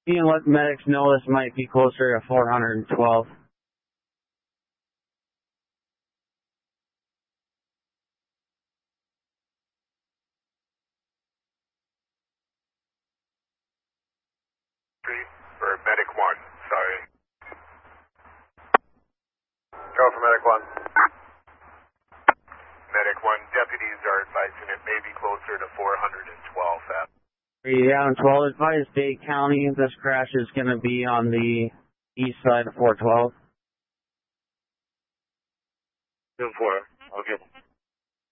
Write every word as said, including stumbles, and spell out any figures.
You can let medics know this might be closer to four hundred twelve. For medic one, sorry. Go for medic one. Medic one, deputies are advising it may be closer to four hundred twelve. Yeah, on twelve, advise Dade County. This crash is going to be on the east side of four twelve. Two four, okay.